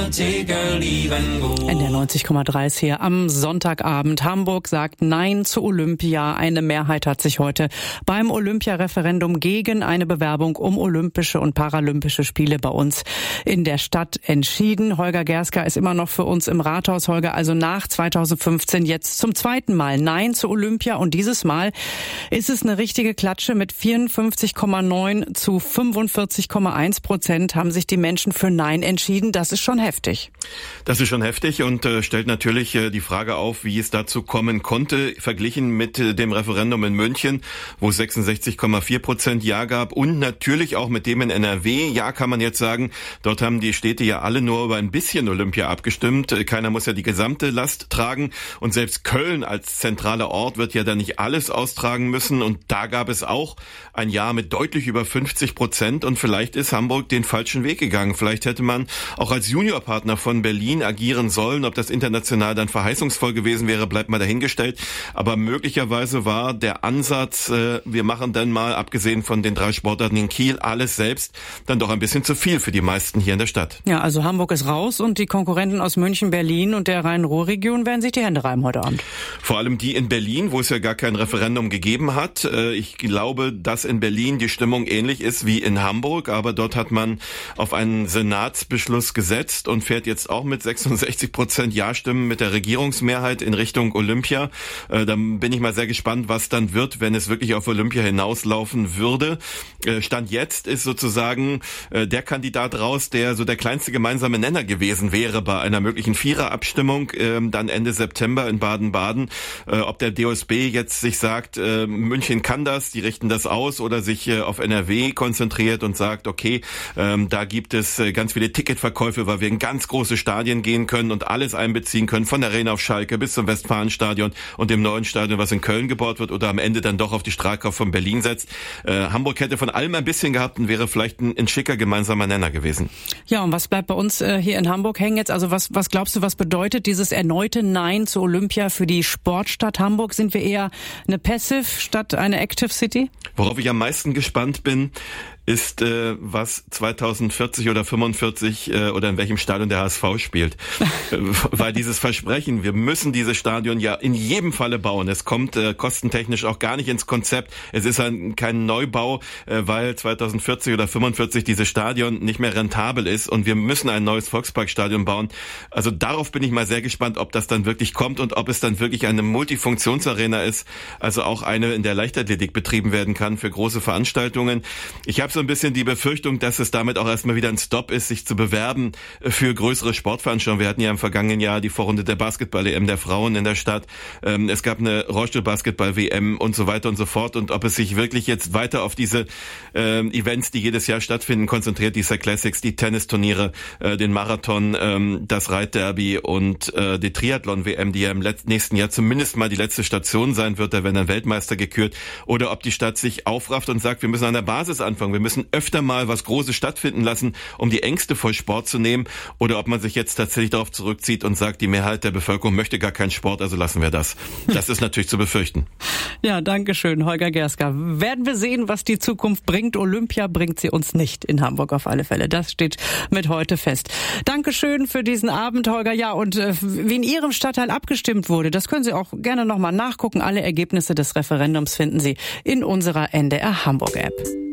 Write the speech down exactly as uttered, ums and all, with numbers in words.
In der neunzig Komma drei ist hier am Sonntagabend. Hamburg sagt Nein zu Olympia. Eine Mehrheit hat sich heute beim Olympiareferendum gegen eine Bewerbung um Olympische und Paralympische Spiele bei uns in der Stadt entschieden. Holger Gerska ist immer noch für uns im Rathaus. Holger, also nach zweitausendfünfzehn jetzt zum zweiten Mal Nein zu Olympia. Und dieses Mal ist es eine richtige Klatsche. Mit vierundfünfzig Komma neun zu fünfundvierzig Komma eins Prozent haben sich die Menschen für Nein entschieden. Das ist schon heftig. Das ist schon heftig und äh, stellt natürlich äh, die Frage auf, wie es dazu kommen konnte, verglichen mit äh, dem Referendum in München, wo es sechsundsechzig Komma vier Prozent Ja gab und natürlich auch mit dem in N R W. Ja, kann man jetzt sagen, dort haben die Städte ja alle nur über ein bisschen Olympia abgestimmt. Äh, keiner muss ja die gesamte Last tragen und selbst Köln als zentraler Ort wird ja da nicht alles austragen müssen und da gab es auch ein Ja mit deutlich über fünfzig Prozent und vielleicht ist Hamburg den falschen Weg gegangen. Vielleicht hätte man auch als Juniorpartner von Berlin agieren sollen. Ob das international dann verheißungsvoll gewesen wäre, bleibt mal dahingestellt. Aber möglicherweise war der Ansatz, äh, wir machen dann mal, abgesehen von den drei Sportarten in Kiel, alles selbst, dann doch ein bisschen zu viel für die meisten hier in der Stadt. Ja, also Hamburg ist raus und die Konkurrenten aus München, Berlin und der Rhein-Ruhr-Region werden sich die Hände reiben heute Abend. Vor allem die in Berlin, wo es ja gar kein Referendum gegeben hat. Äh, ich glaube, dass in Berlin die Stimmung ähnlich ist wie in Hamburg, aber dort hat man auf einen Senatsbeschluss gesetzt und fährt jetzt auch mit sechsundsechzig Prozent Ja-Stimmen mit der Regierungsmehrheit in Richtung Olympia. Äh, dann bin ich mal sehr gespannt, was dann wird, wenn es wirklich auf Olympia hinauslaufen würde. Äh, Stand jetzt ist sozusagen äh, der Kandidat raus, der so der kleinste gemeinsame Nenner gewesen wäre bei einer möglichen Viererabstimmung, äh, dann Ende September in Baden-Baden. Äh, ob der D O S B jetzt sich sagt, äh, München kann das, die richten das aus, oder sich äh, auf N R W konzentriert und sagt, okay, äh, da gibt es äh, ganz viele Ticketverkäufe, weil wir in ganz große Stadien gehen können und alles einbeziehen können, von der Arena auf Schalke bis zum Westfalenstadion und dem neuen Stadion, was in Köln gebaut wird, oder am Ende dann doch auf die Strahlkraft von Berlin setzt. Äh, Hamburg hätte von allem ein bisschen gehabt und wäre vielleicht ein, ein schicker gemeinsamer Nenner gewesen. Ja, und was bleibt bei uns äh, hier in Hamburg hängen jetzt? Also was, was glaubst du, was bedeutet dieses erneute Nein zu Olympia für die Sportstadt Hamburg? Sind wir eher eine Passive statt eine Active City? Worauf ich am meisten gespannt bin, ist, äh, was zweitausendvierzig oder fünfundvierzig äh, oder in welchem Stadion der H S V spielt. äh, weil dieses Versprechen, wir müssen dieses Stadion ja in jedem Falle bauen. Es kommt äh, kostentechnisch auch gar nicht ins Konzept. Es ist ein, kein Neubau, äh, weil zweitausendvierzig oder fünfundvierzig dieses Stadion nicht mehr rentabel ist und wir müssen ein neues Volksparkstadion bauen. Also darauf bin ich mal sehr gespannt, ob das dann wirklich kommt und ob es dann wirklich eine Multifunktionsarena ist, also auch eine, in der Leichtathletik betrieben werden kann für große Veranstaltungen. Ich habe so ein bisschen die Befürchtung, dass es damit auch erstmal wieder ein Stop ist, sich zu bewerben für größere Sportveranstaltungen. Wir hatten ja im vergangenen Jahr die Vorrunde der Basketball-E M der Frauen in der Stadt. Es gab eine Rollstuhl-Basketball-W M und so weiter und so fort. Und ob es sich wirklich jetzt weiter auf diese äh, Events, die jedes Jahr stattfinden, konzentriert, die Classics, die Tennisturniere, äh, den Marathon, äh, das Reitderby und äh, die Triathlon-W M, die ja im letzten, nächsten Jahr zumindest mal die letzte Station sein wird, da werden dann Weltmeister gekürt. Oder ob die Stadt sich aufrafft und sagt, wir müssen an der Basis anfangen. Wir müssen öfter mal was Großes stattfinden lassen, um die Ängste vor Sport zu nehmen. Oder ob man sich jetzt tatsächlich darauf zurückzieht und sagt, die Mehrheit der Bevölkerung möchte gar keinen Sport, also lassen wir das. Das ist natürlich zu befürchten. Ja, danke schön, Holger Gerska. Werden wir sehen, was die Zukunft bringt. Olympia bringt sie uns nicht in Hamburg auf alle Fälle. Das steht mit heute fest. Dankeschön für diesen Abend, Holger. Ja, und äh, wie in Ihrem Stadtteil abgestimmt wurde, das können Sie auch gerne nochmal nachgucken. Alle Ergebnisse des Referendums finden Sie in unserer N D R Hamburg App.